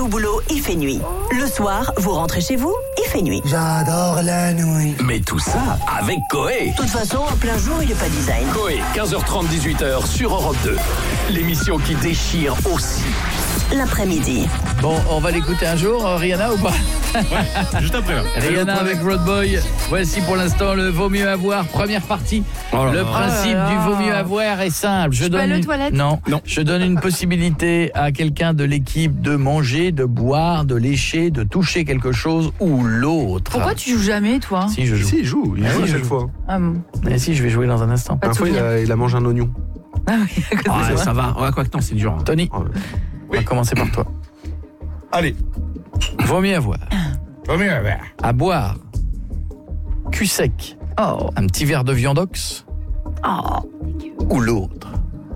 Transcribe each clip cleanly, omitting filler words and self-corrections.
au boulot, il fait nuit. Le soir, vous rentrez chez vous, il fait nuit. J'adore la nuit. Mais tout ça avec Coé. De toute façon, en plein jour, il n'est pas design. Coé, 15h30, 18h sur Europe 2. L'émission qui déchire aussi. L'après-midi. Bon, on va l'écouter un jour, Rihanna ou pas? Juste après là. Rihanna avec Road Boy. Voici pour l'instant le vaut mieux avoir, première partie. Le principe du vaut mieux avoir est simple. Je donne aller aux toilettes? Non. Je donne une possibilité à quelqu'un de l'équipe de manger, de boire, de lécher, de toucher quelque chose ou l'autre. Pourquoi tu joues jamais, toi? Si, je joue. Si, il joue à chaque fois. Ah bon. Mais si, je vais jouer dans un instant. Pas de Parfois, il a mangé un oignon. Ah oui, à cause de ça. Ça va. Ouais, quoi que non, c'est dur. Tony, on va commencer par toi. Allez. Vaut mieux avoir Vaut mieux avoir. à boire cul sec, Oh. un petit verre de viandox Oh. ou l'autre.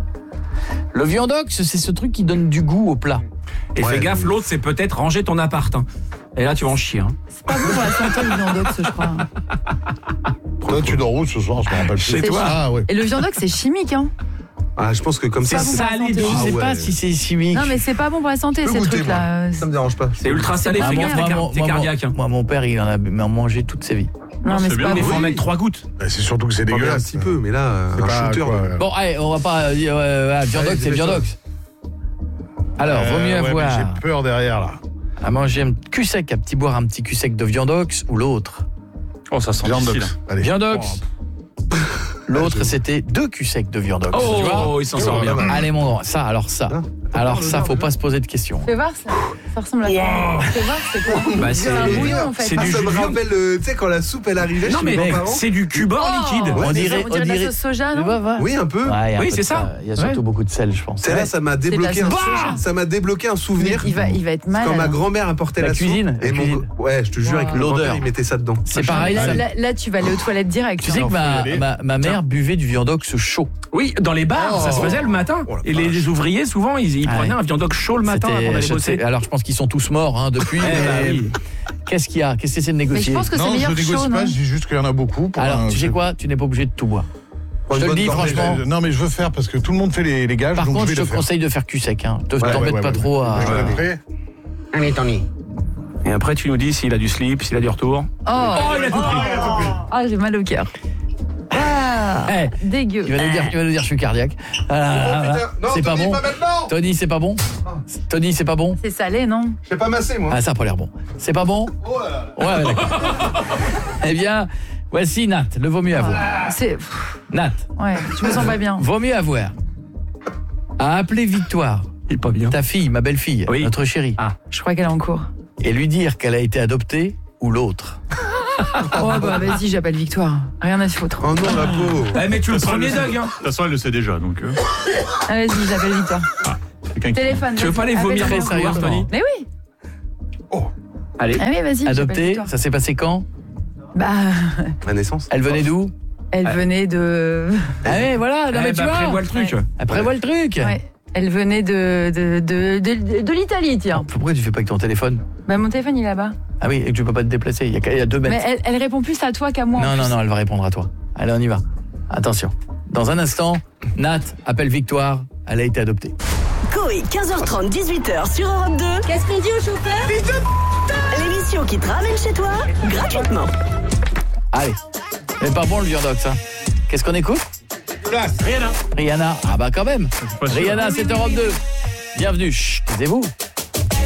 Le viandox, c'est ce truc qui donne du goût au plat. Et fais gaffe, l'autre, c'est peut-être ranger ton appart. Hein. Et là, tu vas en chier. Hein. C'est pas bon pour la santé, le viandox, je crois. Toi, tu dors où ce soir? Je me rappelle plus. Chez toi. Ah ouais. Et le viandox, c'est chimique, hein. Ah, je pense que comme ça, C'est c'est salé, Je sais pas si c'est chimique. Non, mais c'est pas bon pour la santé, ces trucs-là. Ça me dérange pas. C'est ultra salé, Ah, fais gaffe, t'es cardiaque. Hein. Moi, mon père, il en a mangé toute sa vie. Non, mais c'est pas Mais bon. faut en mettre 3 gouttes. C'est surtout que c'est dégueulasse. Un petit peu, mais là, un shooter. Bon, allez, on va pas dire viandox, c'est viandox. Alors, vaut mieux avoir J'ai peur derrière là. à manger un cul sec, à boire un petit cul sec de viandox ou l'autre. Oh, ça sent difficile. Viandox. Allez. Viandox. L'autre, c'était 2 culs secs de viandox. Tu vois Oh, il s'en sort bien. Allez, mon grand, ça, faut pas se poser de questions. Fais voir, ça ressemble à quoi? Fais voir, c'est quoi? Bah, C'est un bouillon, en fait. c'est du Ça jus me de viande. rappelle, tu sais, quand la soupe elle arrivait Non, chez mais mes grands-parents. c'est du cubord liquide. On dirait de la sauce soja, non? Oui, un peu. Ouais, il y a un Oui, peu c'est de ça. Il y a surtout beaucoup de sel, je pense. C'est là, ça m'a débloqué de la sauce soja. ça m'a débloqué un souvenir. Il va être mal. Quand ma alors. grand-mère apportait La la cuisine, soupe la et cuisine. ouais, je te jure, avec L'odeur. l'odeur, il mettait ça dedans. C'est pareil, ça. Là, tu vas aller aux toilettes direct. Tu sais que ma mère buvait du viandox chaud. Oui, dans les bars, ça se faisait le matin. Oh la Et les ouvriers, souvent, ils prenaient un viandox chaud le matin avant d'aller bosser. Alors, je pense qu'ils sont tous morts depuis. Oui. Qu'est-ce qu'il y a? Qu'est-ce que c'est de Mais négocier? je pense que c'est meilleur que chaud, non? je dis juste qu'il y en a beaucoup. Alors, tu sais quoi? Tu n'es pas obligé de tout boire. Je te le dis franchement. Non, mais je veux faire parce que tout le monde fait les gages. Par donc contre, je je vais te le faire. conseille de faire cul sec. T'embête pas trop à. Prêt? Allez, Tony. Et après, tu nous dis s'il a du slip, s'il a du retour. Oh, il a tout pris. Ah, j'ai mal au cœur. Ah, dégueu. Il va nous dire je suis cardiaque. C'est pas bon. Tony, c'est pas bon. Tony, c'est pas bon. C'est salé, non? Je sais pas masser, moi. Ah, ça a pas l'air bon. C'est pas bon? Ouais, d'accord. Eh bien, voici Nat, le vaut mieux avoir. C'est... Nat, Ouais, je me sens pas bien. vaut mieux avoir à appeler Victoire, Il est pas bien. ta fille, ma belle-fille, Oui. notre chérie, Je crois qu'elle est en cours. et lui dire qu'elle a été adoptée ou l'autre. Oh, bah vas-y, j'appelle Victoire. Rien à se foutre. Oh non, la peau. Mais tu es le premier Doug. Hein. De toute façon, elle le sait déjà. Donc, Ah, vas-y, j'appelle Victoire. quelqu'un qui- Téléphone. Tu veux pas les vas-y, vomir appelle très Victoire. sérieusement, Tony? Mais oui. Allez. Ah oui, vas-y, j'appelle Adoptée, Victoire. ça s'est passé quand? Bah, La naissance. Elle venait d'où? elle venait de... Ah oui, voilà, non mais tu vois. Prévois le truc. Ouais. Elle prévoit le truc. Ouais. Elle venait de l'Italie, tiens. Pourquoi tu fais pas avec ton téléphone? Bah, mon téléphone, il est là-bas. Ah oui, et que tu peux pas te déplacer, il y a 2 mètres. Mais elle répond plus à toi qu'à moi. en plus. Non, elle va répondre à toi. Allez, on y va. Attention. Dans un instant, Nat appelle Victoire. Elle a été adoptée. Coé, 15h30, 18h sur Europe 2. Qu'est-ce qu'on dit au chauffeur? L'émission qui te ramène chez toi gratuitement. Allez. Mais pas bon le viandox, hein. Qu'est-ce qu'on écoute? Rihanna. Rihanna. Ah bah quand même. pas sûr. Rihanna, c'est Europe 2. Bienvenue. Chut, taisez-vous.